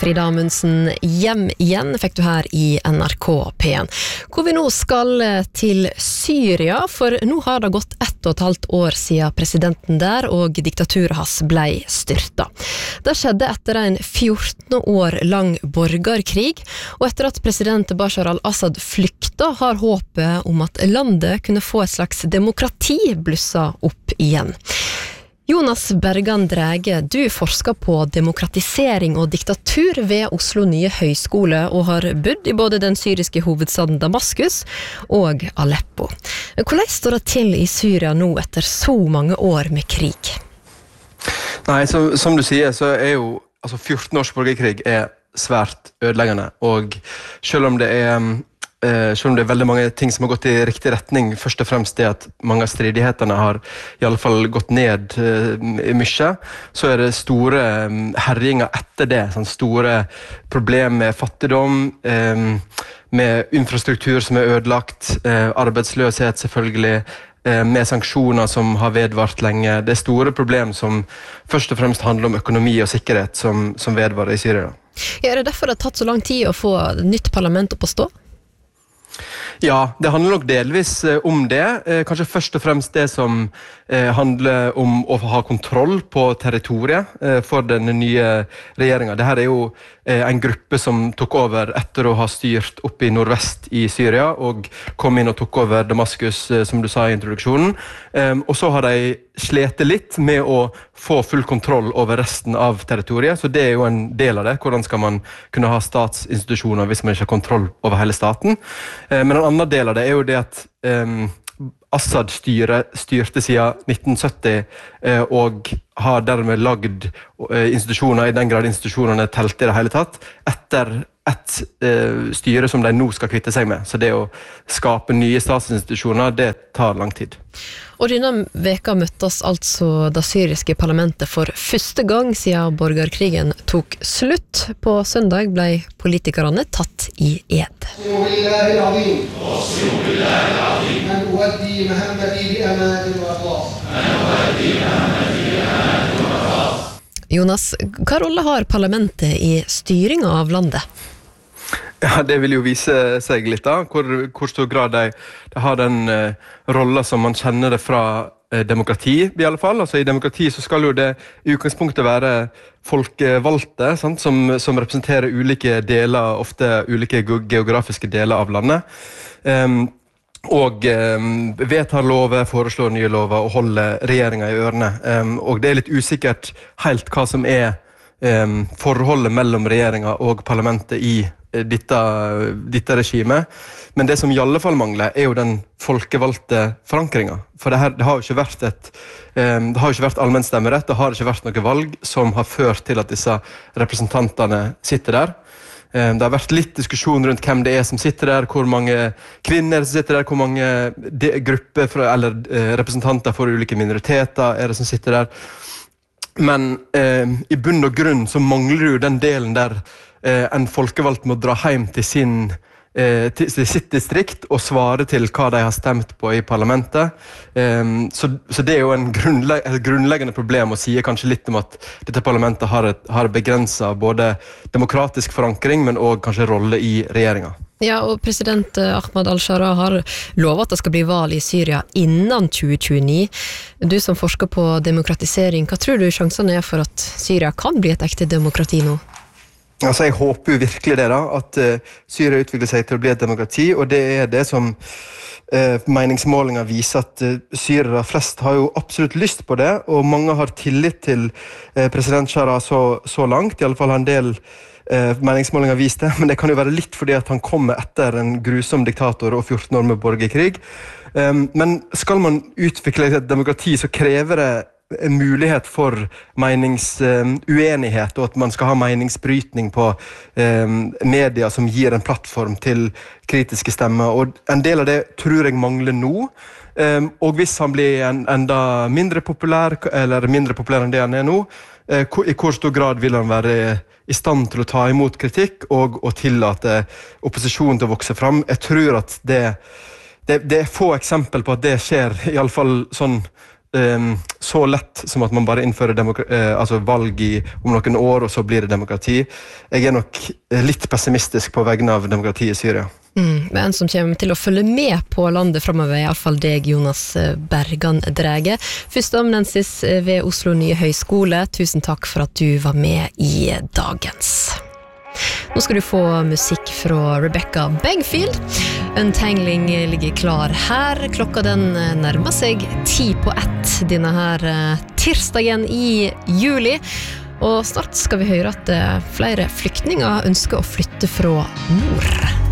Frida Amundsen, hjem igjen fikk du her i NRK P1. Hvor vi nå skal til Syria, for nå har det gått 1,5 år siden presidenten der og diktaturet hans ble styrta. Det skjedde etter en 14 år lang borgerkrig, og etter at president Bashar al-Assad flykta, har håpet om at landet kunne få et slags demokrati blussa opp igjen. Jonas Bergan Dræge, du forsker på demokratisering og diktatur ved Oslo Nye Høgskole og har bodd i både den syriske hovedstaden Damaskus og Aleppo. Hvordan står det til i Syria nå etter så mange år med krig? Nei, som du sier, så jo 14 års borgerkrig svært ødeleggende, og selv om det er veldig mange ting som har gått i riktig retning, først og fremst det at mange av stridighetene har i alle fall gått ned mye, så det store herringer etter det, sånn store problemer med fattigdom, med infrastruktur som ødelagt, arbeidsløshet selvfølgelig, med sanksjoner som har vedvart lenge. Det store problem som først og fremst handler om økonomi og sikkerhet som vedvarer i Syria. Ja, det derfor det har tatt så lang tid å få nytt parlament opp å stå? Ja, det handler nok delvis om det. Kanskje først og fremst det som handler om å ha kontroll på territoriet for den nye regjeringen. Dette jo en gruppe som tok over etter å ha styrt opp i nordvest i Syria, og kom inn og tok over Damaskus, som du sa i introduksjonen. Og så har de slete litt med å få full kontroll over resten av territoriet, så det jo en del av det. Hvordan skal man kunne ha statsinstitusjoner hvis man ikke har kontroll over hele staten? Men en annen del av det jo det at Assad styrte siden 1970 og har dermed lagd institusjoner, i den grad institusjonene telte i det hele tatt, etter et styre som de nå skal kvitte seg med. Så det å skape nye statsinstitusjoner, det tar lang tid. Og denne veka møttes altså det syriske parlamentet for første gang siden borgerkrigen tok slutt. På søndag ble politikerne tatt i ed. Jonas, hva rolle har parlamentet i styringen av landet? Ja, det vil jo vise seg litt da, hvor stor grad de har den rollen som man kjenner det fra demokrati i alle fall. Altså i demokrati så skal jo det i utgangspunktet være folkevalgte, sant, som representerer ulike deler, ofte ulike geografiske deler av landet. Og vedtar lover, foreslår nye lover og holder regjeringen i ørene. Og det litt usikkert helt hva som forholdet mellom regjeringen og parlamentet i dette regimet. Men det som i alle fall mangler jo den folkevalgte forankringen. For det har jo ikke vært allmenn stemmerett, det har ikke vært noe valg som har ført til at disse representantene sitter der. Det har vært litt diskusjon rundt hvem det som sitter der, hvor mange kvinner som sitter der, hvor mange grupper eller representanter for ulike minoriteter det som sitter der. Men i bunn og grunn så mangler jo den delen der en folkevalgt må dra hjem til sitt distrikt og svare til hva de har stemt på i parlamentet. Så det jo et grunnleggende problem, og sier kanskje litt om at dette parlamentet har begrenset både demokratisk forankring, men også kanskje rolle i regjeringen. Ja, og president Ahmad al-Shara har lovet at det skal bli valg i Syria innen 2029. Du som forsker på demokratisering, hva tror du sjansene for at Syria kan bli et ekte demokrati nå? Altså, jeg håper jo virkelig det da, at Syria utvikler seg til å bli et demokrati, og det det som meningsmålinger viser at syrere flest har jo absolutt lyst på det, og mange har tillit til president Shara så langt, i alle fall har en del meningsmålinger vist det, men det kan jo være litt fordi at han kommer etter en grusom diktator og 14 år med borgerkrig. Men skal man utvikle et demokrati, så krever det en mulighet for meningsuenighet, og at man skal ha meningsbrytning på media som gir en plattform til kritiske stemmer, og en del av det tror jeg mangler nå. Og hvis han blir enda mindre populær, eller mindre populær enn det han nå, i hvor stor grad vil han være i stand til å ta imot kritikk og tillate opposisjonen til å vokse fram? Jeg tror at det få eksempel på at det skjer, i alle fall sånn så lett som at man bare innfører altså valg om noen år, og så blir det demokrati. Jeg nok litt pessimistisk på vegne av demokratiet i Syria. Men en som kommer til å følge med på landet fremover, i hvert fall deg, Jonas Bergan Drege. Førsteamanuensis ved Oslo Nye Høgskole, tusen takk for at du var med i dagens. Nå skal du få musikk fra Rebecca Bengfield. Untangling ligger klar her. Klokka den nærmer seg 10:01 denne her tirsdagen i juli. Og snart skal vi høre at flere flyktninger ønsker å flytte fra nord.